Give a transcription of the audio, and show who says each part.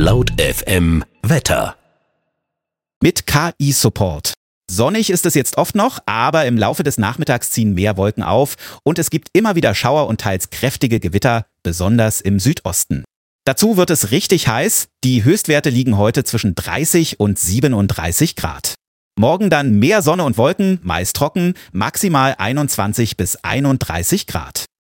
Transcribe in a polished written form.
Speaker 1: Laut FM Wetter.
Speaker 2: Mit KI-Support. Sonnig ist es jetzt oft noch, aber im Laufe des Nachmittags ziehen mehr Wolken auf und es gibt immer wieder Schauer und teils kräftige Gewitter, besonders im Südosten. Dazu wird es richtig heiß. Die Höchstwerte liegen heute zwischen 30 und 37 Grad. Morgen dann mehr Sonne und Wolken, meist trocken, maximal 21 bis 31 Grad.